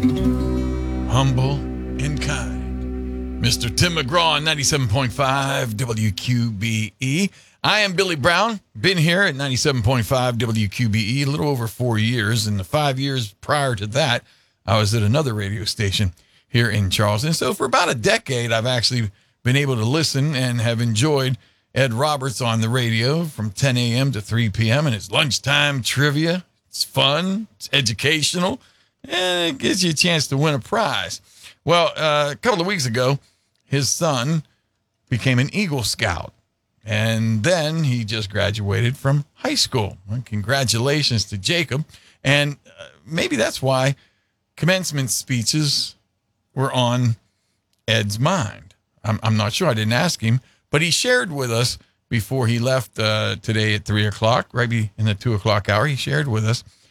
Humble and kind. Mr. Tim McGraw on 97.5 WQBE. I am Billy Brown. Been here at 97.5 WQBE a little over 4 years. And the 5 years prior to that, I was at another radio station here in Charleston. So for about a decade, I've actually been able to listen and have enjoyed Ed Roberts on the radio from 10 a.m. to 3 p.m. and it's lunchtime trivia. It's fun. It's educational. And it gives you a chance to win a prize. Well, a couple of weeks ago, his son became an Eagle Scout. And then he just graduated from high school. Well, congratulations to Jacob. And maybe that's why commencement speeches were on Ed's mind. I'm not sure. I didn't ask him. But he shared with us before he left today at 3 o'clock, right in the 2 o'clock hour. He shared with us